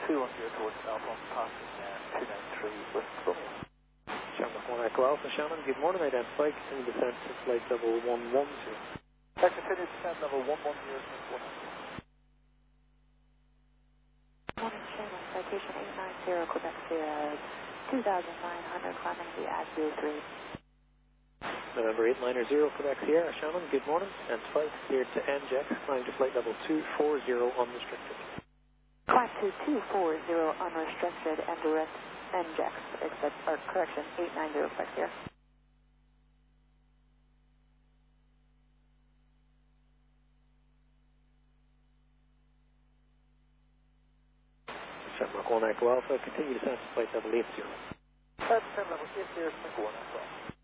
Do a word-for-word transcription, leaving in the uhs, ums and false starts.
two one zero towards Alpha, passing uh, two nine three with Romeo. Shannon one Echo Alpha, Shannon, good morning, identify, continue descent to flight level one one zero. I continue descent level one one zero, one one zero. Morning, Shannon, citation eight nine zero, Quebec Sierra, two thousand nine hundred, climbing the A D three. November eight nine zero, Quebec Sierra, Shannon, good morning, identify, cleared to N J X, climbing to flight level two four zero, unrestricted. Climb to two four zero, unrestricted, and direct N J X, except, or correction, eight nine zero, Quebec Sierra. Shamrock one Echo Alpha, continue descent to flight level eight zero. Descent level eight zero, one Echo Alpha.